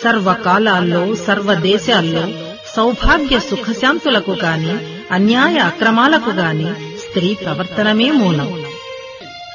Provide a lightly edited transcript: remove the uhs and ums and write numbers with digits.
సర్వకాలాల్లో సర్వదేశాల్లో సౌభాగ్య సుఖశాంతులకు గాని అన్యాయ అక్రమాలకు గాని స్త్రీ ప్రవర్తనమే మూలం.